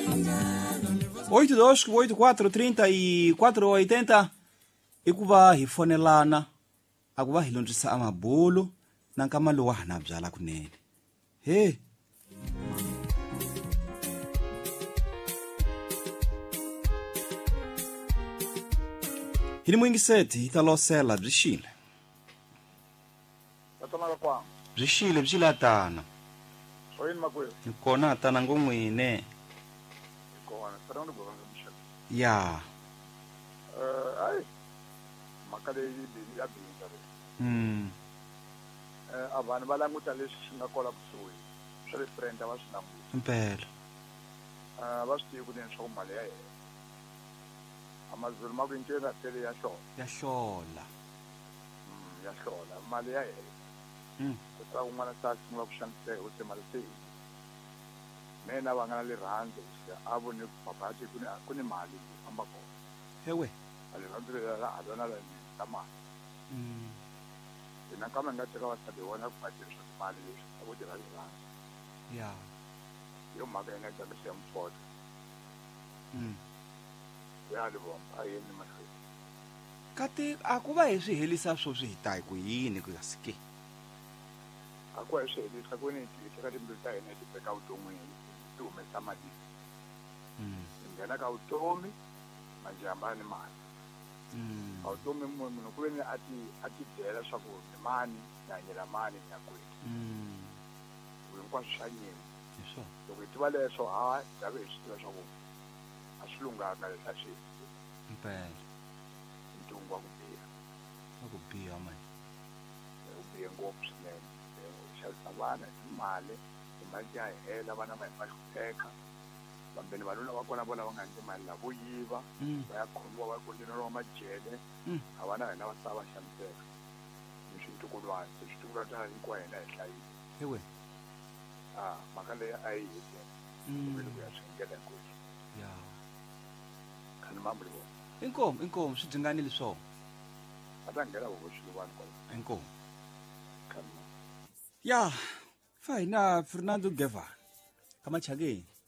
828430 i ku va hi fonelana a ku va hi londzisa amabulu na nkama lowu wa ha na byala kunene he hi ni muingiseti hi ta losela byi xile byi xile byi latana ni kona tana ngomwine ya vanhu va languta leswi swi nga kola kusuhi swa le brenda va swi languta impela va swi tivi kunene swa ku mali ya hela amazulu ma ku into nga tele ya hlola mali ya hela kutsa un'wana sa sungula ku xaniseka u mali se mina va nga na le rhandzi a voni mabati ku ni mali famba kona hewe mali rhandzi la adona la ta mali ina kama nga teka wasati wona ku batirisa mali leswi a ku tirha rhandzi ya yo maka ina ta se mfoto ya le bomba ayeni mahlweni kati a ku va hi swi helisa swo swi hita hi ku yini ku yasike a ku hi swi helisa ku ni tika timbilu ta hina ti beka vuton'wini ti humesa mali nghena ka vutomi majambani mali a vutomi munhu ku ve ni a ti byela swa ku ni mani ni hanyela mani ni ya kwini hinkwaswo swa nyini loko hi tiva leswo jabe hi swi tiva swa ku a swi lunghanga leswi a swi impela ntungu wa ku biha mani u bihe ngopfu swinene xavisa vana hi mali ya hela vana va hi teka vambeni valula va kona vona va nga ndzi mali lavo yiva va ya khomiwa va kontineriwa majele a vana hina va sava xaniseka ni switukulwana ta hinkwayo hina hi hlayisa hewe mhaka leyi a yi hete kumele ku ya swi ngela hinkwaswo ya khani mambuli vona inkomu swi dzinganile swona a ta nghena voko xiluvani kwala inkomu khani ya fa hina Fernando Guevara kama chageni